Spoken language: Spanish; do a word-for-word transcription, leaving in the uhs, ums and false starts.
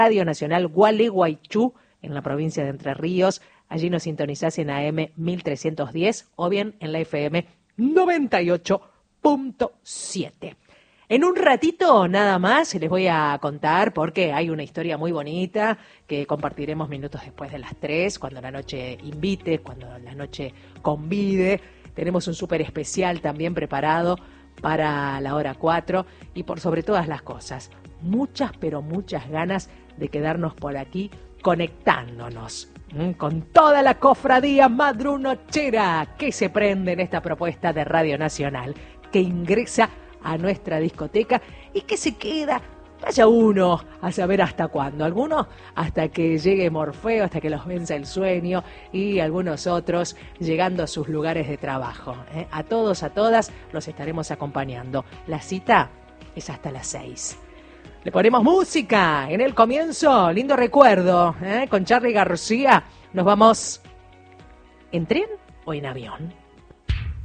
Radio Nacional Gualeguaychú, en la provincia de Entre Ríos. Allí nos sintonizás en A M mil trescientos diez o bien en la F M noventa y ocho punto siete. En un ratito nada más les voy a contar porque hay una historia muy bonita que compartiremos minutos después de las tres, cuando la noche invite, cuando la noche convide. Tenemos un súper especial también preparado para la hora cuatro y por sobre todas las cosas, muchas pero muchas ganas de quedarnos por aquí conectándonos ¿m? con toda la cofradía madrunochera que se prende en esta propuesta de Radio Nacional, que ingresa a nuestra discoteca y que se queda, vaya uno a saber hasta cuándo, algunos hasta que llegue Morfeo, hasta que los venza el sueño, y algunos otros llegando a sus lugares de trabajo, ¿eh? A todos, a todas los estaremos acompañando. La cita es hasta las seis. Le ponemos música en el comienzo, lindo recuerdo, ¿eh? Con Charly García. Nos vamos en tren o en avión.